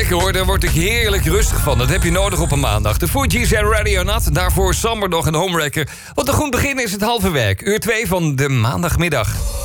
Lekker hoor, daar word ik heerlijk rustig van. Dat heb je nodig op een maandag. De Fugees en Radio Nat, daarvoor Summer nog een homewrecker. Want een goed begin is het halve werk. Uur 2 van de maandagmiddag.